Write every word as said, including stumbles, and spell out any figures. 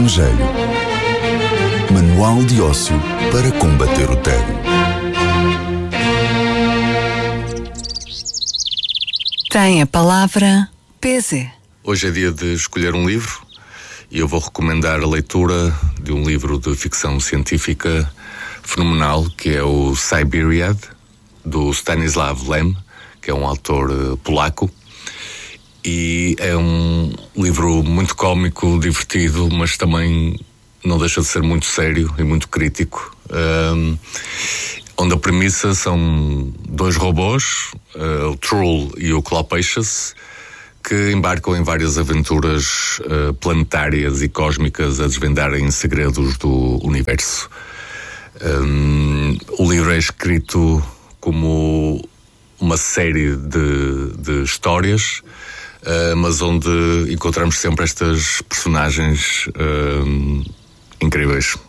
estrangeiro. Manual de ócio para combater o tédio. Tem a palavra P Z. Hoje é dia de escolher um livro e eu vou recomendar a leitura de um livro de ficção científica fenomenal, que é o Siberiad, do Stanislav Lem, que é um autor uh, polaco. E é um livro muito cómico, divertido, mas também não deixa de ser muito sério e muito crítico, um, onde a premissa são dois robôs, uh, o Trull e o Clopacious, que embarcam em várias aventuras uh, planetárias e cósmicas a desvendarem segredos do universo. Um, o livro é escrito como uma série de, de histórias, Uh, mas onde encontramos sempre estas personagens uh, incríveis.